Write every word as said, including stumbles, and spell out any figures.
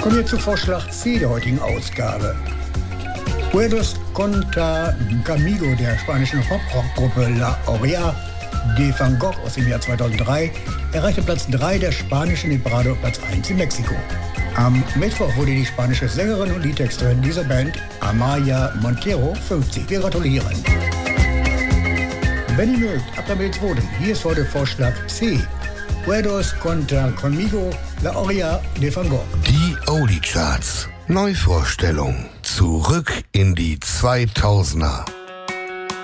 Kommen wir zu Vorschlag C der heutigen Ausgabe. Puedos contra Conmigo der spanischen Pop-Rock-Gruppe La Oreja de Van Gogh aus dem Jahr zweitausenddrei erreichte Platz drei der spanischen Hitparade und Platz eins in Mexiko. Am Mittwoch wurde die spanische Sängerin und Liedtexterin dieser Band, Amaya Montero, fünfzig. Wir gratulieren. Wenn ihr mögt, ab damit ins Voten. Hier ist heute Vorschlag C. Puedos contra Conmigo, La Oreja de Van Gogh. Die Oldie Charts. Neuvorstellung. Zurück in die zweitausender.